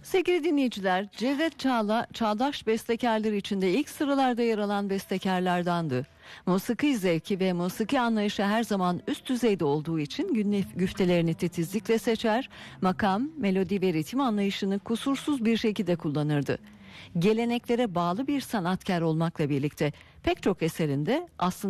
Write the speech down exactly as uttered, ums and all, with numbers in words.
Sevgili dinleyiciler, Cevdet Çağla çağdaş bestekarlar içinde ilk sıralarda yer alan bestekarlardandı. Musiki zevki ve musiki anlayışı her zaman üst düzeyde olduğu için günlük güftelerini titizlikle seçer, makam, melodi ve ritim anlayışını kusursuz bir şekilde kullanırdı. Geleneklere bağlı bir sanatkar olmakla birlikte pek çok eserinde aslında